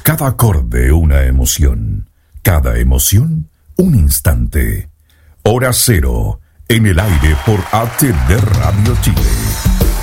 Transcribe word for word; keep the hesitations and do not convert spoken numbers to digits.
Cada acorde una emoción, cada emoción un instante. Hora cero, en el aire por A T D Radio Chile.